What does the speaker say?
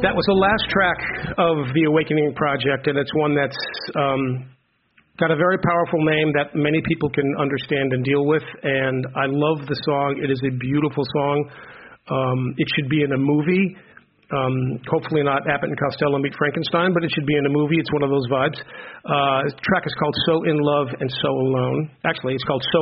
That was the last track of the Awakening Project, and it's one that's got a very powerful name that many people can understand and deal with, and I love the song. It is a beautiful song. It should be in a movie. Hopefully not Abbott and Costello Meet Frankenstein, but it should be in a movie. It's one of those vibes. The track is called So in Love and So Alone. Actually, it's called So